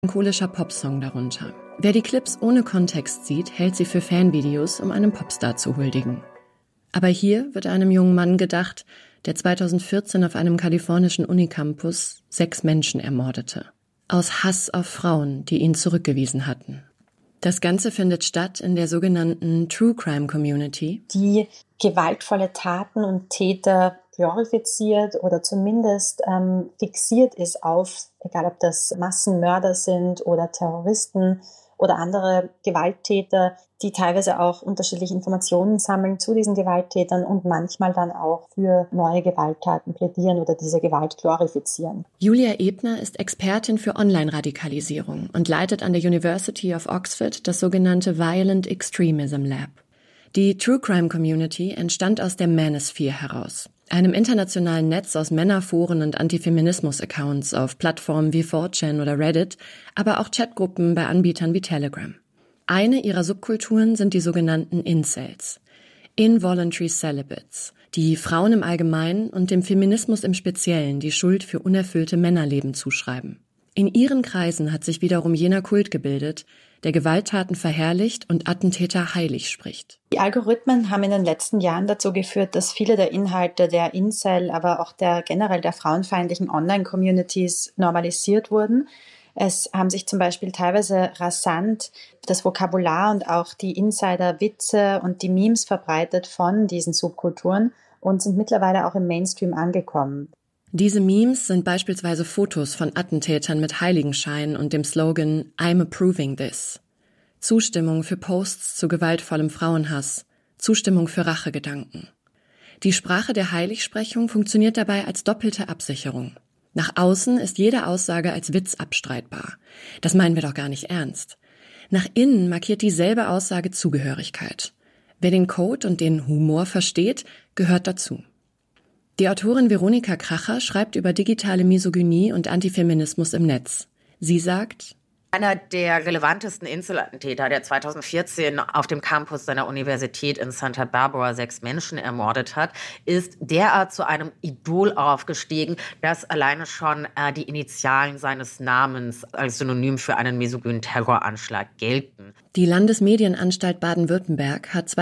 melancholischer Popsong darunter. Wer die Clips ohne Kontext sieht, hält sie für Fanvideos, um einem Popstar zu huldigen. Aber hier wird einem jungen Mann gedacht, der 2014 auf einem kalifornischen Unicampus 6 Menschen ermordete. Aus Hass auf Frauen, die ihn zurückgewiesen hatten. Das Ganze findet statt in der sogenannten True Crime Community, die gewaltvolle Taten und Täter glorifiziert oder zumindest fixiert ist auf, egal ob das Massenmörder sind oder Terroristen oder andere Gewalttäter, die teilweise auch unterschiedliche Informationen sammeln zu diesen Gewalttätern und manchmal dann auch für neue Gewalttaten plädieren oder diese Gewalt glorifizieren. Julia Ebner ist Expertin für Online-Radikalisierung und leitet an der University of Oxford das sogenannte Violent Extremism Lab. Die True Crime Community entstand aus der Manosphere heraus, einem internationalen Netz aus Männerforen und Antifeminismus-Accounts auf Plattformen wie 4chan oder Reddit, aber auch Chatgruppen bei Anbietern wie Telegram. Eine ihrer Subkulturen sind die sogenannten Incels, Involuntary Celibates, die Frauen im Allgemeinen und dem Feminismus im Speziellen die Schuld für unerfüllte Männerleben zuschreiben. In ihren Kreisen hat sich wiederum jener Kult gebildet, der Gewalttaten verherrlicht und Attentäter heilig spricht. Die Algorithmen haben in den letzten Jahren dazu geführt, dass viele der Inhalte der Incel, aber auch generell der frauenfeindlichen Online-Communities normalisiert wurden. Es haben sich zum Beispiel teilweise rasant das Vokabular und auch die Insider-Witze und die Memes verbreitet von diesen Subkulturen und sind mittlerweile auch im Mainstream angekommen. Diese Memes sind beispielsweise Fotos von Attentätern mit Heiligenschein und dem Slogan "I'm approving this". Zustimmung für Posts zu gewaltvollem Frauenhass, Zustimmung für Rachegedanken. Die Sprache der Heiligsprechung funktioniert dabei als doppelte Absicherung. Nach außen ist jede Aussage als Witz abstreitbar. Das meinen wir doch gar nicht ernst. Nach innen markiert dieselbe Aussage Zugehörigkeit. Wer den Code und den Humor versteht, gehört dazu. Die Autorin Veronika Kracher schreibt über digitale Misogynie und Antifeminismus im Netz. Sie sagt: Einer der relevantesten Incel-Attentäter, der 2014 auf dem Campus seiner Universität in Santa Barbara 6 Menschen ermordet hat, ist derart zu einem Idol aufgestiegen, dass alleine schon die Initialen seines Namens als Synonym für einen misogynen Terroranschlag gelten. Die Landesmedienanstalt Baden-Württemberg hat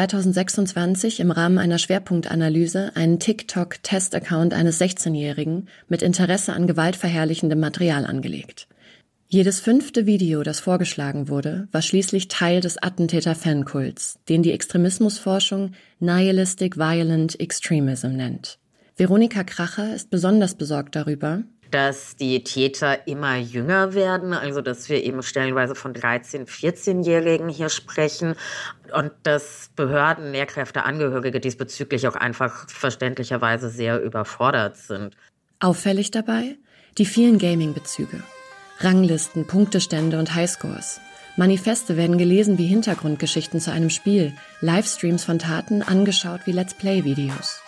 2026 im Rahmen einer Schwerpunktanalyse einen TikTok-Test-Account eines 16-Jährigen mit Interesse an gewaltverherrlichendem Material angelegt. Jedes 5. Video, das vorgeschlagen wurde, war schließlich Teil des Attentäter-Fankults, den die Extremismusforschung Nihilistic Violent Extremism nennt. Veronika Kracher ist besonders besorgt darüber, dass die Täter immer jünger werden, also dass wir eben stellenweise von 13-, 14-Jährigen hier sprechen und dass Behörden, Lehrkräfte, Angehörige diesbezüglich auch einfach verständlicherweise sehr überfordert sind. Auffällig dabei die vielen Gaming-Bezüge. Ranglisten, Punktestände und Highscores. Manifeste werden gelesen wie Hintergrundgeschichten zu einem Spiel, Livestreams von Taten angeschaut wie Let's Play-Videos.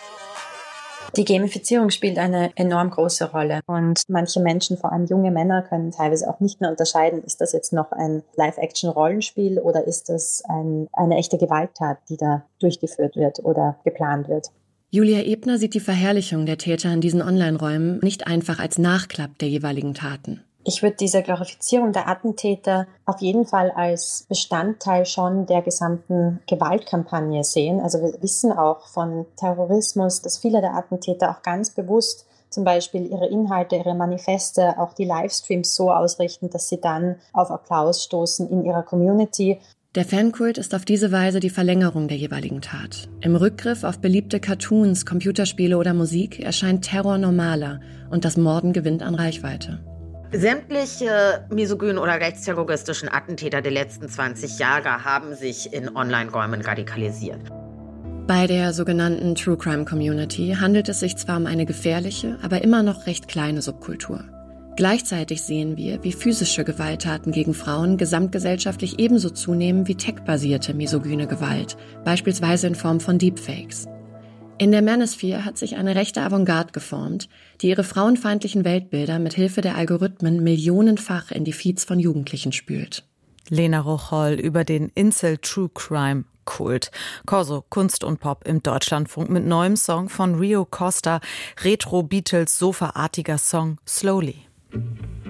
Die Gamifizierung spielt eine enorm große Rolle und manche Menschen, vor allem junge Männer, können teilweise auch nicht mehr unterscheiden, ist das jetzt noch ein Live-Action-Rollenspiel oder ist das eine echte Gewalttat, die da durchgeführt wird oder geplant wird. Julia Ebner sieht die Verherrlichung der Täter in diesen Online-Räumen nicht einfach als Nachklapp der jeweiligen Taten. Ich würde diese Glorifizierung der Attentäter auf jeden Fall als Bestandteil schon der gesamten Gewaltkampagne sehen. Also wir wissen auch von Terrorismus, dass viele der Attentäter auch ganz bewusst zum Beispiel ihre Inhalte, ihre Manifeste, auch die Livestreams so ausrichten, dass sie dann auf Applaus stoßen in ihrer Community. Der Fankult ist auf diese Weise die Verlängerung der jeweiligen Tat. Im Rückgriff auf beliebte Cartoons, Computerspiele oder Musik erscheint Terror normaler und das Morden gewinnt an Reichweite. Sämtliche misogynen oder rechtsterroristischen Attentäter der letzten 20 Jahre haben sich in Online-Räumen radikalisiert. Bei der sogenannten True Crime Community handelt es sich zwar um eine gefährliche, aber immer noch recht kleine Subkultur. Gleichzeitig sehen wir, wie physische Gewalttaten gegen Frauen gesamtgesellschaftlich ebenso zunehmen wie tech-basierte misogyne Gewalt, beispielsweise in Form von Deepfakes. In der Manosphere hat sich eine rechte Avantgarde geformt, die ihre frauenfeindlichen Weltbilder mit Hilfe der Algorithmen millionenfach in die Feeds von Jugendlichen spült. Lena Rocholl über den Incel True Crime Kult. Corso, Kunst und Pop im Deutschlandfunk mit neuem Song von Rio Costa, Retro-Beatles, sofaartiger Song Slowly.